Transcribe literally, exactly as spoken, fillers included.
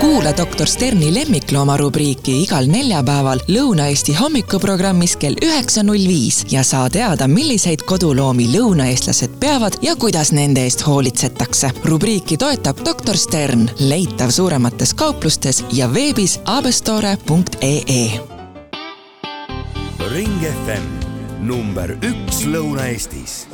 Kuula doktor Sterni lemmiklooma rubriiki igal neljapäeval Lõuna-Eesti hommikuprogrammis kell üheksa null viis ja saa teada, milliseid koduloomi lõunaeestlased peavad ja kuidas nende eest hoolitsetakse. Rubriiki toetab doktor Stern, leitav suuremates kauplustes ja veebis abestore punkt ee. Ring F M number üks Lõuna-Eestis.